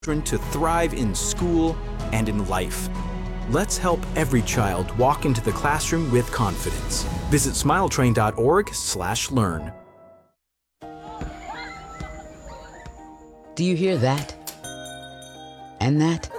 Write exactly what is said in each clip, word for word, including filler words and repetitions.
To thrive in school and in life. Let's help every child walk into the classroom with confidence. Visit smiletrain.org slash learn. Do you hear that? And that?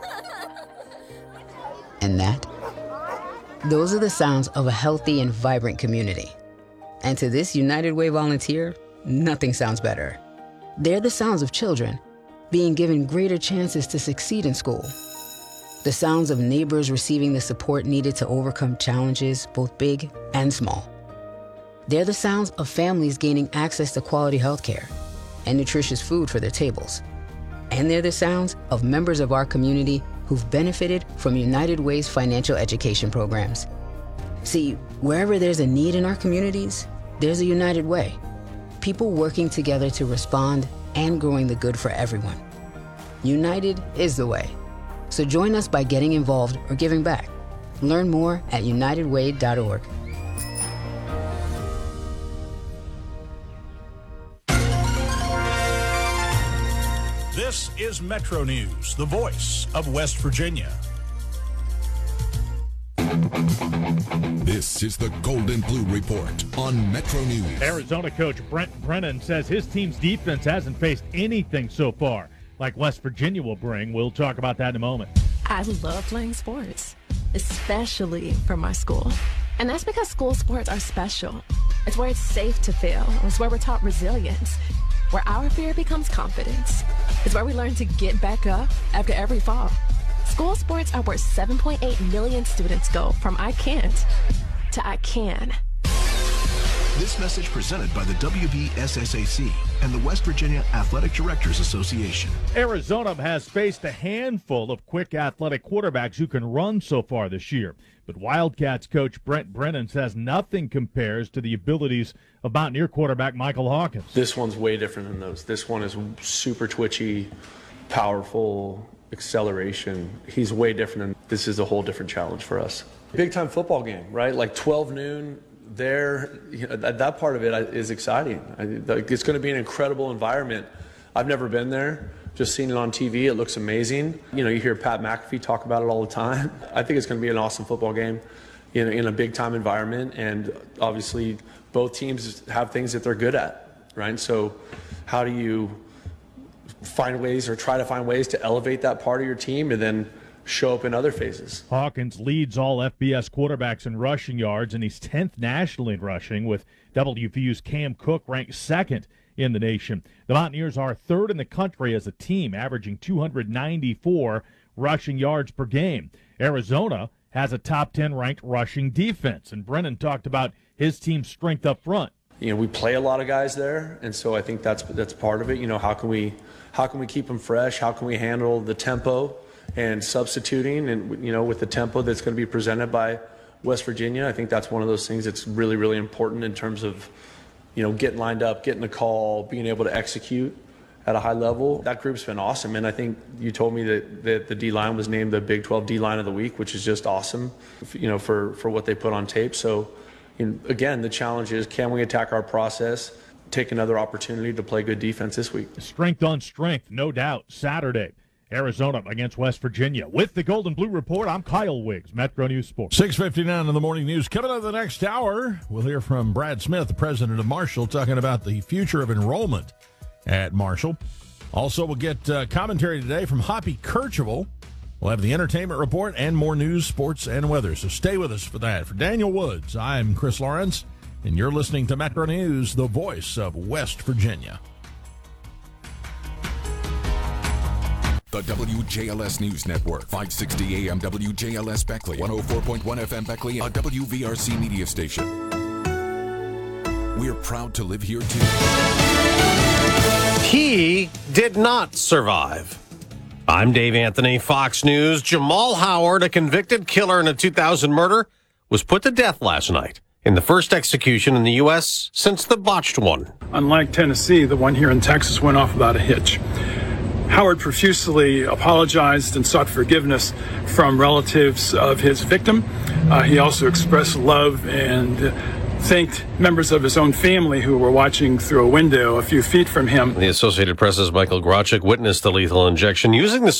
And that? Those are the sounds of a healthy and vibrant community. And to this United Way volunteer, nothing sounds better. They're the sounds of children being given greater chances to succeed in school. The sounds of neighbors receiving the support needed to overcome challenges, both big and small. They're the sounds of families gaining access to quality healthcare and nutritious food for their tables. And they're the sounds of members of our community who've benefited from United Way's financial education programs. See, wherever there's a need in our communities, there's a United Way. People working together to respond and growing the good for everyone. United is the way. So join us by getting involved or giving back. Learn more at united way dot org. This is Metro News, the voice of West Virginia. This is the Golden Blue Report on Metro News. Arizona coach Brent Brennan says his team's defense hasn't faced anything so far like West Virginia will bring. We'll talk about that in a moment. I love playing sports, especially for my school. And that's because school sports are special. It's where it's safe to fail. It's where we're taught resilience, where our fear becomes confidence. It's where we learn to get back up after every fall. School sports are where seven point eight million students go from I can't to I can. This message presented by the W V S S A C and the West Virginia Athletic Directors Association. Arizona has faced a handful of quick athletic quarterbacks who can run so far this year. But Wildcats coach Brent Brennan says nothing compares to the abilities of Mountaineer quarterback Michael Hawkins. This one's way different than those. This one is super twitchy, powerful, acceleration. He's way different, and this is a whole different challenge for us. Big time football game, right? Like twelve noon there, you know, that, that part of it is exciting. I, like, it's going to be an incredible environment. I've never been there. Just seen it on T V. It looks amazing. You know, you hear Pat McAfee talk about it all the time. I think it's going to be an awesome football game in, in a big time environment. And obviously both teams have things that they're good at, right? So how do you find ways or try to find ways to elevate that part of your team and then show up in other phases? Hawkins leads all F B S quarterbacks in rushing yards, and he's tenth nationally in rushing, with W V U's Cam Cook ranked second in the nation. The Mountaineers are third in the country as a team, averaging two hundred ninety-four rushing yards per game. Arizona has a top ten ranked rushing defense, and Brennan talked about his team's strength up front. You know, we play a lot of guys there, and so I think that's that's part of it. You know, how can we how can we keep them fresh? How can we handle the tempo and substituting, and you know, with the tempo that's going to be presented by West Virginia? I think that's one of those things that's really, really important in terms of, you know, getting lined up, getting the call, being able to execute at a high level. That group's been awesome, and I think you told me that, that the D-line was named the Big twelve D-line of the week, which is just awesome, you know, for, for what they put on tape. So, you know, again, the challenge is, can we attack our process, take another opportunity to play good defense this week? Strength on strength, no doubt. Saturday, Arizona against West Virginia. With the Golden Blue Report, I'm Kyle Wiggs, Metro News Sports. six fifty-nine in the morning news. Coming up in the next hour, we'll hear from Brad Smith, the president of Marshall, talking about the future of enrollment at Marshall. Also, we'll get uh, commentary today from Hoppy Kercheval. We'll have the entertainment report and more news, sports, and weather. So stay with us for that. For Daniel Woods, I'm Chris Lawrence, and you're listening to Metro News, the voice of West Virginia. The W J L S News Network, five sixty A M W J L S Beckley, one oh four point one F M Beckley, a W V R C media station. We're proud to live here, too. He did not survive. I'm Dave Anthony, Fox News. Jamal Howard, a convicted killer in a two thousand murder, was put to death last night in the first execution in the U S since the botched one. Unlike Tennessee, the one here in Texas went off without a hitch. Howard profusely apologized and sought forgiveness from relatives of his victim. Uh, he also expressed love and thanked members of his own family who were watching through a window a few feet from him. The Associated Press's Michael Grachik witnessed the lethal injection using the